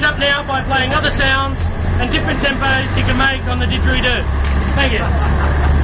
up now by playing other sounds and different tempos you can make on the didgeridoo. Thank you.